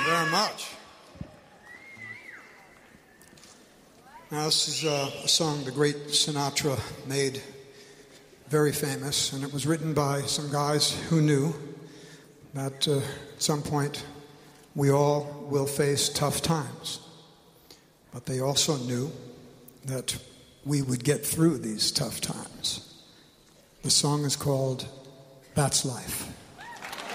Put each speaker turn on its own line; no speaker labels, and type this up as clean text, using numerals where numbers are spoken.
very much. Now, this is a song the great Sinatra made very famous, and it was written by some guys who knew that at some point we all will face tough times. But they also knew that we would get through these tough times. The song is called That's Life.